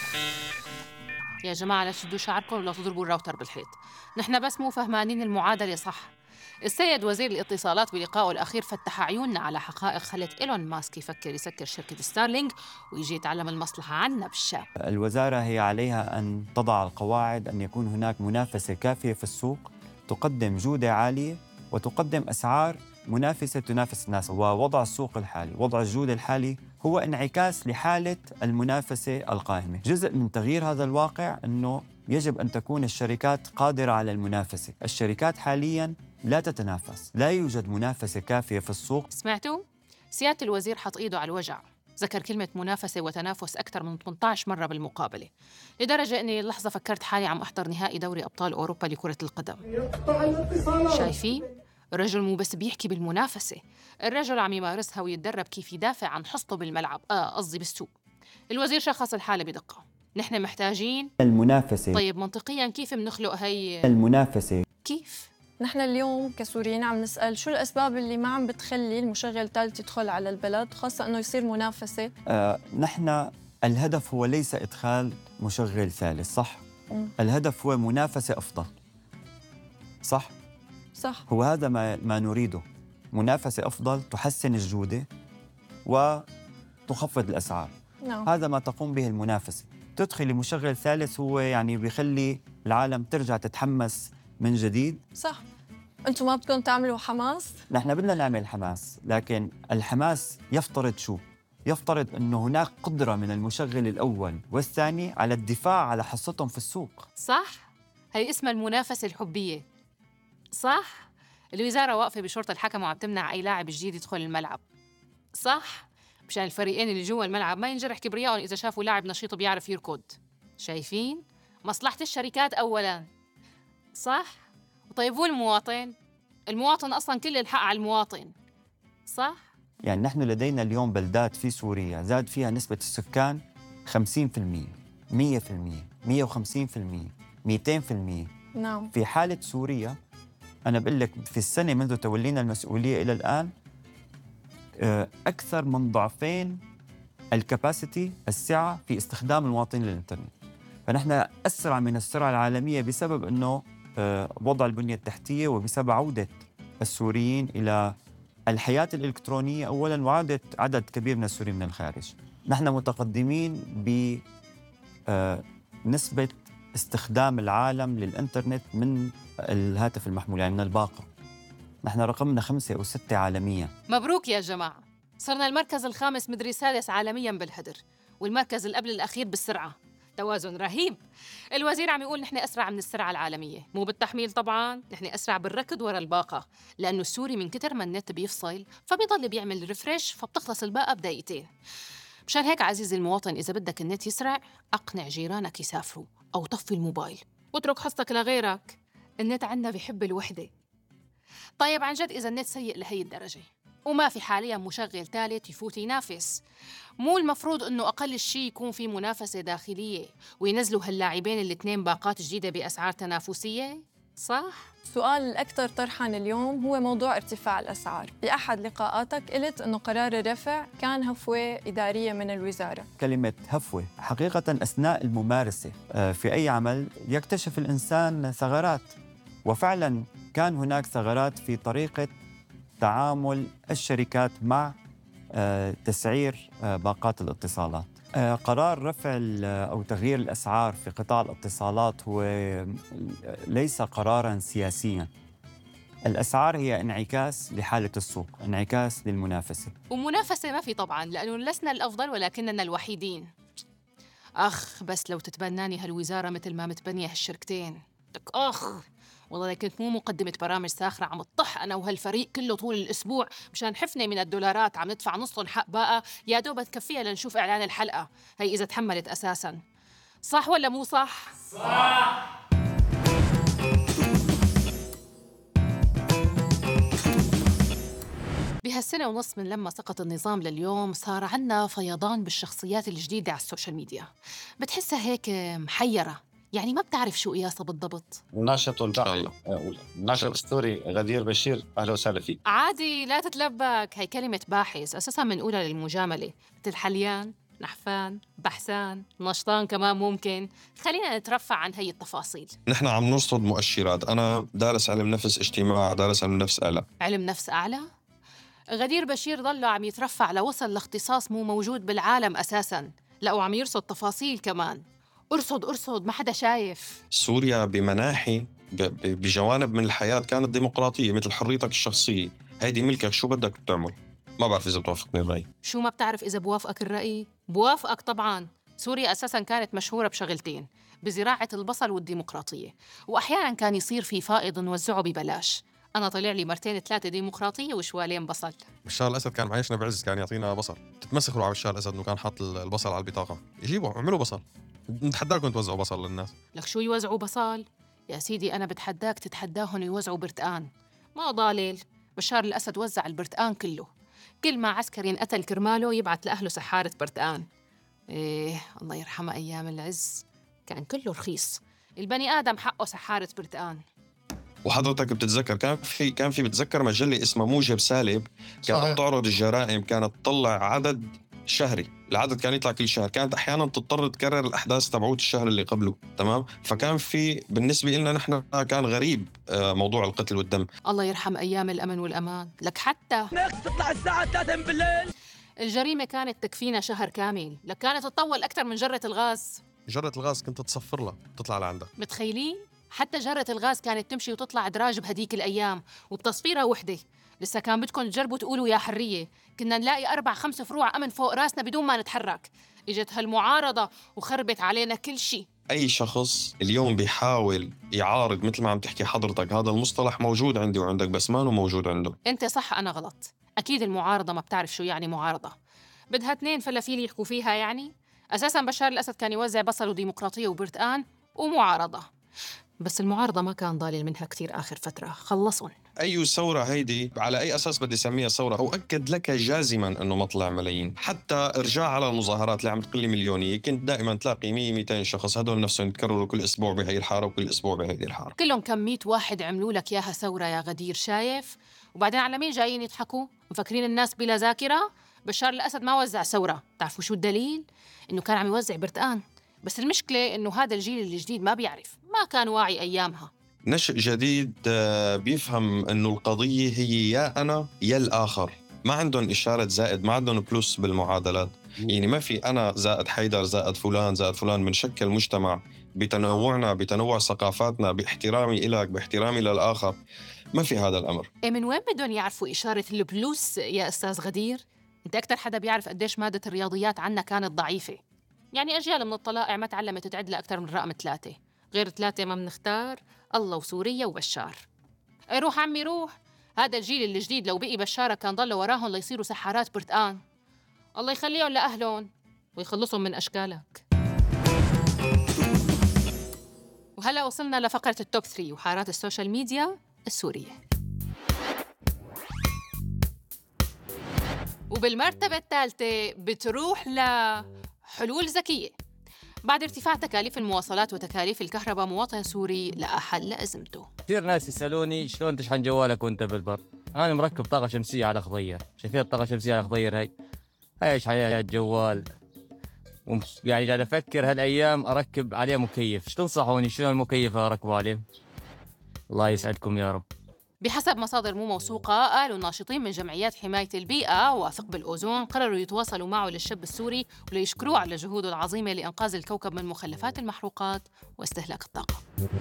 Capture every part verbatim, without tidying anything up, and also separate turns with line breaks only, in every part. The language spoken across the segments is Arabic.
يا جماعة لا تشدوا شعركم ولا تضربوا الراوتر بالحيط. نحن بس مو فهمانين المعادلة صح. السيد وزير الاتصالات بلقائه الأخير فتح عيوننا على حقائق خلت إيلون ماسك يفكر يسكر شركة ستارلينك ويجي يتعلم المصلحة عنا بالشام.
الوزارة هي عليها أن تضع القواعد أن يكون هناك منافسة كافية في السوق، تقدم جودة عالية وتقدم أسعار منافسة تنافس الناس. ووضع السوق الحالي، وضع الجودة الحالي هو انعكاس لحالة المنافسة القائمة. جزء من تغيير هذا الواقع أنه يجب أن تكون الشركات قادرة على المنافسة. الشركات حالياً لا تتنافس، لا يوجد منافسة كافية في السوق.
سمعتوا؟ سيادة الوزير حط إيده على الوجع، ذكر كلمة منافسة وتنافس أكثر من ثمانية عشر مرة بالمقابلة، لدرجة أني لحظة فكرت حالي عم أحضر نهائي دوري أبطال أوروبا لكرة القدم. شايفين؟ الرجل مو بس بيحكي بالمنافسة، الرجل عم يمارسها ويتدرب كيف يدافع عن حصته بالملعب، آه قصدي بالسوق. الوزير شخص الحالة بدقة. نحن محتاجين
المنافسة.
طيب منطقياً كيف بنخلق هي
المنافسة
كيف؟
نحن اليوم كسوريين عم نسأل شو الأسباب اللي ما عم بتخلي المشغل الثالث يدخل على البلد، خاصة أنه يصير منافسة.
آه، نحن الهدف هو ليس إدخال مشغل ثالث، صح؟
م.
الهدف هو منافسة أفضل، صح؟
صح.
هو هذا ما, ما نريده، منافسة أفضل تحسن الجودة وتخفض الأسعار.
نعم.
هذا ما تقوم به المنافسة. تدخل مشغل ثالث هو يعني بيخلي العالم ترجع تتحمس من جديد.
صح. أنتم ما بدكم تعملوا حماس؟
نحن بدنا نعمل حماس، لكن الحماس يفترض شو؟ يفترض أنه هناك قدرة من المشغل الأول والثاني على الدفاع على حصتهم في السوق.
صح؟ هي اسمها المنافسة الحبية. صح؟ الوزارة واقفة بشرطة الحكم وعم تمنع أي لاعب جديد يدخل الملعب. صح؟ مشان الفريقين اللي جوا الملعب ما ينجرح كبريائهم إذا شافوا لاعب نشيط بيعرف يركض. شايفين؟ مصلحة الشركات أولاً. صح؟ طيب والمواطن؟ المواطن أصلاً كل الحق على المواطن. صح؟
يعني نحن لدينا اليوم بلدات في سوريا زاد فيها نسبة السكان خمسين بالمئة، مية بالمئة، مية وخمسين بالمئة، مئتين بالمئة.
نعم.
في حالة سوريا أنا بقول لك في السنة منذ تولينا المسؤولية إلى الآن أكثر من ضعفين الكباسيتي، السعة في استخدام المواطنين للإنترنت. فنحن أسرع من السرعة العالمية بسبب أنه وضع البنية التحتية وبسبب عودة السوريين إلى الحياة الإلكترونية أولاً، وعودة عدد كبير من السوريين من الخارج. نحن متقدمين بنسبة استخدام العالم للإنترنت من الهاتف المحمول، يعني من الباقة. نحن رقمنا خمسة أو ستة عالمياً.
مبروك يا جماعة، صرنا المركز الخامس مدري سادس عالمياً بالهدر، والمركز اللي قبل الأخير بالسرعة. توازن رهيب. الوزير عم يقول نحن أسرع من السرعة العالمية، مو بالتحميل طبعاً، نحن أسرع بالركض ورا الباقة، لأنه السوري من كتر ما النت بيفصل فبيضل بيعمل ريفريش فبتخلص الباقة بدقيقتين. مشان هيك عزيزي المواطن، إذا بدك النت يسرع أقنع جيرانك يسافروا أو طفي الموبايل واترك حصتك لغيرك. النت عنا بيحب الوحدة. طيب عن جد إذا النت سيء لهي الدرجة وما في حالياً مشغل ثالث يفوت ينافس، مو المفروض إنه أقل شيء يكون في منافسة داخلية وينزلوا هاللاعبين الاثنين باقات جديدة بأسعار تنافسية؟ صح؟
السؤال الأكثر طرحاً اليوم هو موضوع ارتفاع الأسعار. بأحد لقاءاتك قلت إنه قرار الرفع كان هفوة إدارية من الوزارة.
كلمة هفوة حقيقة أثناء الممارسة في أي عمل يكتشف الإنسان ثغرات، وفعلاً كان هناك ثغرات في طريقة تعامل الشركات مع تسعير باقات الاتصالات. قرار رفع أو تغيير الأسعار في قطاع الاتصالات هو ليس قراراً سياسياً. الأسعار هي انعكاس لحالة السوق، انعكاس للمنافسة.
ومنافسة ما في طبعاً، لأنه لسنا الأفضل ولكننا الوحيدين. أخ بس لو تتبناني هالوزارة مثل ما متبنية هالشركتين لك أخ، والله كنت مو مقدمة برامج ساخرة عم تطح أنا وهالفريق كله طول الأسبوع مشان حفنة من الدولارات عم ندفع نصهم حق بقى يا دوب تكفيها لنشوف إعلان الحلقة، هي إذا تحملت أساساً. صح ولا مو صح؟ صح. بهالسنة ونص من لما سقط النظام لليوم صار عنا فيضان بالشخصيات الجديدة على السوشيال ميديا، بتحسها هيك محيرة، يعني ما بتعرف شو قياسها بالضبط.
الناشط والباحث، الناشط الأسطوري غدير بشير، أهلا وسهلا فيك.
عادي لا تتلبك، هي كلمة باحث أساساً منقولها للمجاملة، مثل حليان نحفان، بحسان، نشطان كمان ممكن. خلينا نترفع عن هي التفاصيل.
نحن عم نرصد مؤشرات. أنا دارس علم نفس اجتماع، دارس علم نفس آلة.
علم نفس أعلى؟ غدير بشير ضله عم يترفع لوصل لاختصاص مو موجود بالعالم أساساً، لا وعم يرصد تفاصيل كمان. ارصد ارصد، ما حدا شايف.
سوريا بمناحي ب- ب- بجوانب من الحياة كانت ديمقراطية، مثل حريتك الشخصية. هيدي ملكك، شو بدك تعمل. ما بعرف إذا بتوافقني الرأي.
شو ما بتعرف إذا بوافقك الرأي؟ بوافقك طبعاً. سوريا أساساً كانت مشهورة بشغلتين، بزراعة البصل والديمقراطية، وأحياناً كان يصير في فائض نوزعه ببلاش. أنا طلع لي مرتين ثلاثة ديمقراطية وشوالين بصل.
بشار الأسد كان معيشنا بعز، كان يعطينا بصل. تتمسخروا على بشار الأسد إنه كان حاط البصل على البطاقة. يجيبوا اعملوا بصل، نتحداكم توزعوا بصل للناس.
لك شو يوزعوا بصل؟ يا سيدي أنا بتحداك تتحداهم يوزعوا برتقان. ما ضالل، بشار الأسد وزع البرتقان كله. كل ما عسكري انقتل كرماله يبعث لأهله سحارة برتقان. إيه الله يرحمه، أيام العز كان كله رخيص، البني آدم حقه سحارة برتقان.
وحضرتك بتتذكر كان في كان في بتذكر مجلة اسمها موجب سالب، كانت
صحيح.
تعرض الجرائم، كانت تطلع عدد شهري. العدد كان يطلع كل شهر، كانت أحيانا تضطر تكرر الأحداث تبعوت الشهر اللي قبله. تمام. فكان في بالنسبة لنا نحن كان غريب آه، موضوع القتل والدم.
الله يرحم أيام الأمن والأمان. لك حتى
تطلع الساعة ثلاثة بالليل.
الجريمة كانت تكفينا شهر كامل، لك كانت تطول أكثر من جرة الغاز.
جرة الغاز كنت تصفر لها تطلع لعندها.
متخيلين؟ حتى جرة الغاز كانت تمشي وتطلع دراج بهديك الأيام، وبتصفيرها وحدة. لسه كان بدكم تجربوا تقولوا يا حرية، كنا نلاقي أربع خمس فروع أمن فوق راسنا بدون ما نتحرك. إجت هالمعارضة وخربت علينا كل شيء.
أي شخص اليوم بيحاول يعارض، مثل ما عم تحكي حضرتك، هذا المصطلح موجود عندي وعندك بس ما هو موجود عنده.
أنت صح أنا غلط. أكيد المعارضة ما بتعرف شو يعني معارضة، بدها اثنين فلافيل يحكوا فيها يعني. أساساً بشار الأسد كان يوزع بصل وديمقراطية وبرتقان ومعارضة، بس المعارضة ما كان ضالل منها كتير آخر فترة، خلصون.
أي ثورة هيدي على أي أساس بدي أسميها ثورة؟ أؤكد لك جازما أنه ما طلع ملايين. حتى إرجاع على المظاهرات اللي عم تقلي مليونية، كنت دائما تلاقي مية مئتين شخص، هدول نفسهم يتكرروا كل أسبوع بهي الحارة وكل أسبوع بهي الحارة.
كلهم كم مية واحد عملوا لك ياها ثورة يا غدير، شايف؟ وبعدين على مين جايين يضحكوا؟ مفكرين الناس بلا ذاكرة؟ بشار الأسد ما وزع ثورة. تعرفوا شو الدليل؟ إنه كان عم يوزع برتقان. بس المشكلة إنه هذا الجيل الجديد ما بيعرف، ما كان واعي أيامها.
نشء جديد آه، بيفهم أنه القضية هي يا أنا يا الآخر. ما عندهم إشارة زائد، ما عندهم بلوس بالمعادلات. يعني ما في أنا زائد حيدر زائد فلان زائد فلان. بنشكل مجتمع بتنوعنا، بتنوع ثقافاتنا، باحترامي إلك، باحترامي للآخر. ما في هذا الأمر.
إيه من وين بدهم يعرفوا إشارة البلوس يا أستاذ غدير؟ أنت أكتر حدا بيعرف قديش مادة الرياضيات عنا كانت ضعيفة. يعني أجيال من الطلائع ما تعلمت تعد لأكثر من رقم ثلاثة، غير ثلاثة ما بنختار، الله وسوريا وبشار. إيه روح عمي روح، هذا الجيل الجديد لو بقي بشارة كان ضل وراهم ليصيروا سحارات برتقان. الله يخليهم لأهلهم ويخلصهم من أشكالك. وهلأ وصلنا لفقرة التوب ثري وحارات السوشيال ميديا السورية. وبالمرتبة الثالثة بتروح لحلول ذكية. بعد ارتفاع تكاليف المواصلات وتكاليف الكهرباء، مواطن سوري لقى حل لأزمته.
كثير ناس يسألوني شلون تشحن جوالك وانت بالبر. أنا مركب طاقة شمسية على خضير. شايفين الطاقة الشمسية على خضير هاي؟ هاي اشحن عليها الجوال. ومس- يعني قاعد أفكر هالأيام أركب عليه مكيف. شو تنصحوني شلون المكيف أركبه عليه؟ الله يسعدكم يا رب.
بحسب مصادر مو موثوقة، قالوا الناشطين من جمعيات حماية البيئة وثقب الأوزون قرروا يتواصلوا معه للشاب السوري وليشكروه على جهوده العظيمة لإنقاذ الكوكب من مخلفات المحروقات واستهلاك الطاقة.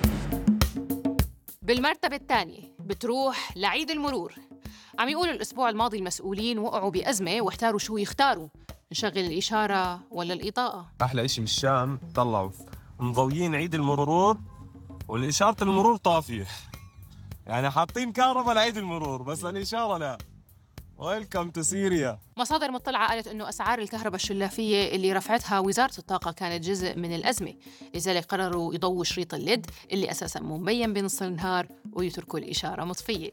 بالمرتبة الثانية بتروح لعيد المرور. عم يقولوا الأسبوع الماضي المسؤولين وقعوا بأزمة واحتاروا شو يختاروا، نشغل الإشارة ولا الإضاءة.
احلى اشي بالشام طلعوا مضويين عيد المرور والاشاره المرور طافيه، يعني حاطين كهرباء لعيد المرور بس الاشاره لا. ويلكم تو سوريا.
مصادر مطلعة قالت إنه أسعار الكهرباء الشلافية اللي رفعتها وزارة الطاقة كانت جزء من الأزمة، لذلك قرروا يضووا شريط الليد اللي أساساً مو مبين بنص النهار ويتركوا الإشارة مطفية.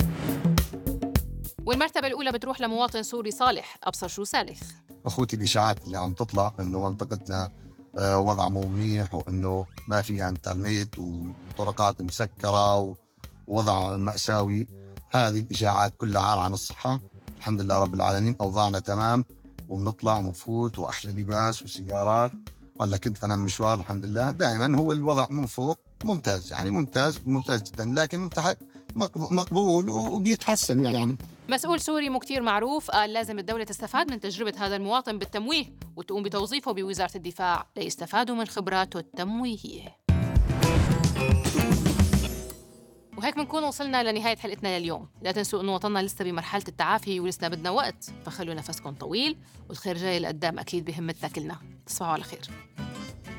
والمرتبة الأولى بتروح لمواطن سوري صالح، أبصر شو سالخ.
أخوتي الإشاعات اللي عم تطلع إنه منطقتنا آه، وضع مو منيح، وإنه ما فيها إنترنت وطرقات مسكرة ووضع مأساوي. هذه الإشاعات كلها عارة عن الصحة. الحمد لله رب العالمين، أوضاعنا تمام. وبنطلع ونفوت وأحلى لباس وسيارات. ولا كنت أنا مشوار الحمد لله دائما هو الوضع من فوق ممتاز، يعني ممتاز ممتاز جدا، لكن من تحت مقبول وبيتحسن. يعني
مسؤول سوري مو كتير معروف قال لازم الدولة تستفاد من تجربة هذا المواطن بالتمويه وتقوم بتوظيفه بوزارة الدفاع ليستفادوا من خبراته التمويهية. وهيك بنكون وصلنا لنهاية حلقتنا لليوم. لا تنسوا إنه وطننا لسه بمرحلة التعافي ولسنا بدنا وقت، فخلوا نفسكم طويل والخير جاي لقدام أكيد بهمتنا كلنا. تصبحوا على خير.